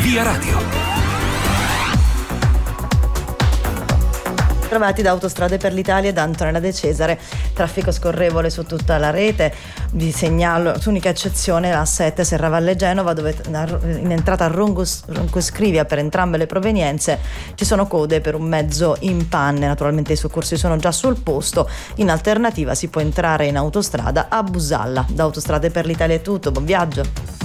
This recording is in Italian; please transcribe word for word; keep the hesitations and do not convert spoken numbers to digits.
Via Radio. Trovati da Autostrade per l'Italia e da Antonella De Cesare. Traffico scorrevole su tutta la rete. Vi segnalo, unica eccezione, la sette Serravalle Genova, dove in entrata a Ronco, Ronco Scrivia per entrambe le provenienze ci sono code per un mezzo in panne. Naturalmente i soccorsi sono già sul posto. In alternativa si può entrare in autostrada a Busalla. Da Autostrade per l'Italia è tutto, buon viaggio.